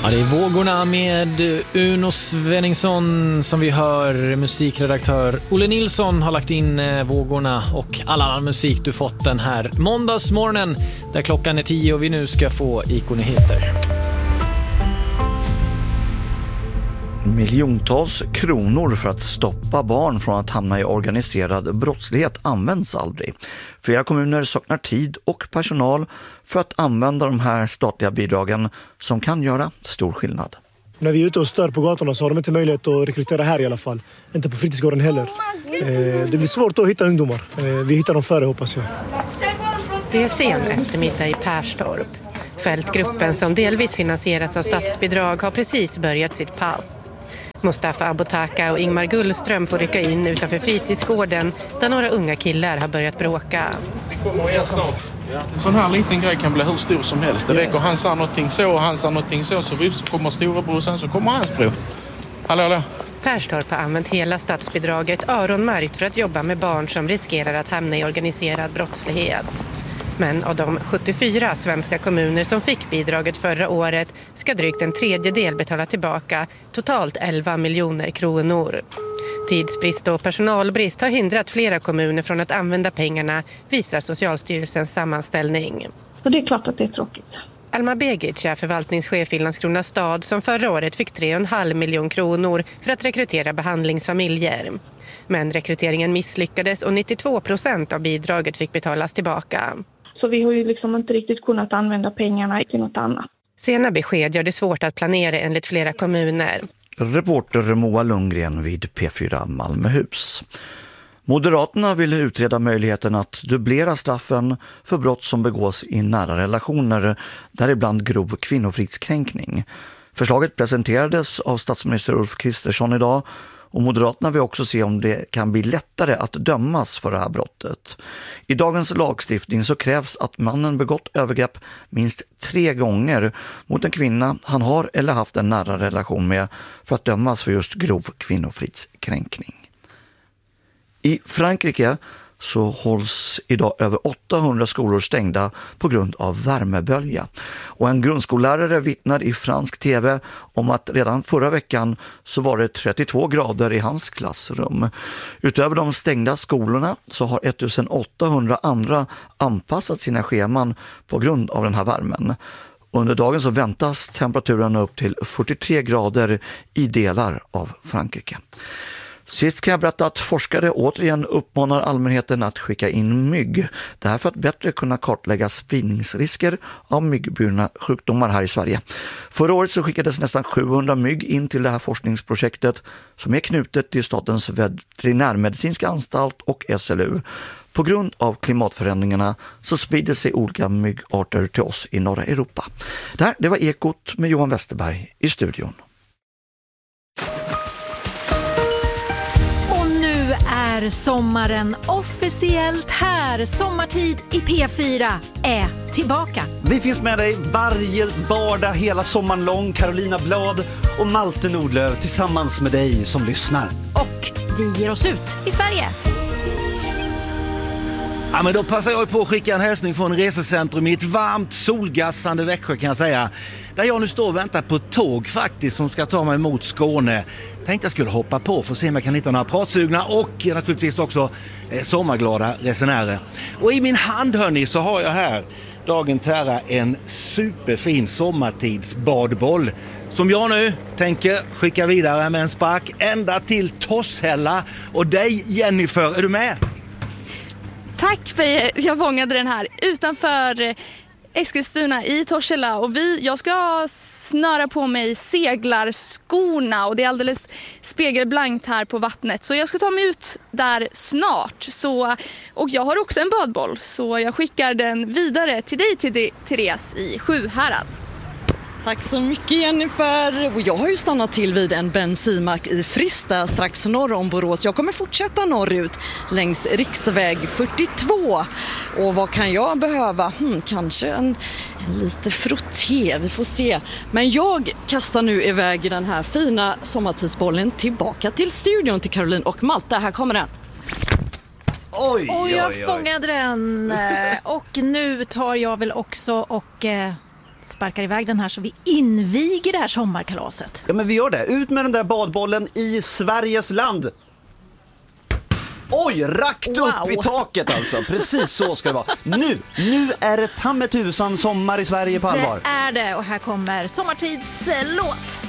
Ja, det är Vågorna med Uno Svenningsson som vi hör. Musikredaktör Olle Nilsson har lagt in Vågorna och all annan musik du fått den här måndagsmorgonen där klockan är 10 och vi nu ska få Iconyheter. Miljontals kronor för att stoppa barn från att hamna i organiserad brottslighet används aldrig. Flera kommuner saknar tid och personal för att använda de här statliga bidragen som kan göra stor skillnad. När vi är ute och stör på gatorna så har de inte möjlighet att rekrytera här i alla fall. Inte på fritidsgården heller. Det blir svårt att hitta ungdomar. Vi hittar dem före, hoppas jag. Det är sen eftermiddag i Perstorp. Fältgruppen som delvis finansieras av statsbidrag har precis börjat sitt pass. Mustafa Abotaka och Ingmar Gullström får rycka in utanför fritidsgården där några unga killar har börjat bråka. En sån här liten grej kan bli hur stor som helst. Det räcker han sa någonting så och han sa någonting så vips kommer storebror, sen så kommer hans bror. Hallå. Perstorp har använt hela statsbidraget öronmärkt för att jobba med barn som riskerar att hamna i organiserad brottslighet. Men av de 74 svenska kommuner som fick bidraget förra året ska drygt en tredjedel betala tillbaka totalt 11 miljoner kronor. Tidsbrist och personalbrist har hindrat flera kommuner från att använda pengarna, visar Socialstyrelsens sammanställning. Så det är klart att det är tråkigt. Alma Begic är förvaltningschef i Landskrona stad som förra året fick 3,5 miljoner kronor för att rekrytera behandlingsfamiljer. Men rekryteringen misslyckades och 92% av bidraget fick betalas tillbaka. Så vi har ju liksom inte riktigt kunnat använda pengarna till något annat. Sena besked gör det svårt att planera enligt flera kommuner. Reporter Moa Lundgren vid P4 Malmöhus. Moderaterna vill utreda möjligheten att dubblera straffen för brott som begås i nära relationer, däribland grov kvinnofridskränkning. Förslaget presenterades av statsminister Ulf Kristersson idag och Moderaterna vill också se om det kan bli lättare att dömas för det här brottet. I dagens lagstiftning så krävs att mannen begått övergrepp minst 3 gånger mot en kvinna han har eller haft en nära relation med för att dömas för just grov kvinnofridskränkning. I Frankrike så hålls idag över 800 skolor stängda på grund av värmebölja. Och en grundskollärare vittnar i fransk tv om att redan förra veckan så var det 32 grader i hans klassrum. Utöver de stängda skolorna så har 1800 andra anpassat sina scheman på grund av den här värmen. Under dagen så väntas temperaturen upp till 43 grader i delar av Frankrike. Sist kan jag berätta att forskare återigen uppmanar allmänheten att skicka in mygg. Det här för att bättre kunna kartlägga spridningsrisker av myggburna sjukdomar här i Sverige. Förra året så skickades nästan 700 mygg in till det här forskningsprojektet som är knutet till Statens veterinärmedicinska anstalt och SLU. På grund av klimatförändringarna så sprider sig olika myggarter till oss i norra Europa. Det var Ekot med Johan Westerberg i studion. Är sommaren officiellt här. Sommartid i P4 är tillbaka. Vi finns med dig varje vardag hela sommaren lång. Carolina Blad och Malte Nordlöv tillsammans med dig som lyssnar. Och vi ger oss ut i Sverige. Ja, men då passar jag på att skicka en hälsning från resecentrum i ett varmt solgassande Växjö kan jag säga. Där jag nu står och väntar på ett tåg faktiskt som ska ta mig mot Skåne. Tänkte jag skulle hoppa på för att se om jag kan hitta några pratsugna och naturligtvis också sommarglada resenärer. Och i min hand hörni så har jag här dagen till ära en superfin sommartidsbadboll som jag nu tänker skicka vidare med en spark ända till Torshälla. Och dig Jennifer, är du med? Tack, jag fångade den här utanför Eskilstuna i Torshälla och jag ska snöra på mig seglarskorna och det är alldeles spegelblankt här på vattnet så jag ska ta mig ut där snart och jag har också en badboll så jag skickar den vidare till dig Therese i Sjuhärad. Tack så mycket Jennifer. Och jag har ju stannat till vid en bensinmack i Frista strax norr om Borås. Jag kommer fortsätta norrut längs riksväg 42. Och vad kan jag behöva? Kanske en lite frotté, vi får se. Men jag kastar nu iväg den här fina sommartidsbollen tillbaka till studion till Caroline och Malte. Här kommer den. Och jag fångade den. Och nu tar jag väl också och sparkar iväg den här så vi inviger det här sommarkalaset. Ja, men vi gör det. Ut med den där badbollen i Sveriges land. Oj, rakt upp i taket alltså. Precis så ska det vara. Nu är det tammetusan sommar i Sverige på allvar. Det är det, och här kommer Sommartids låt.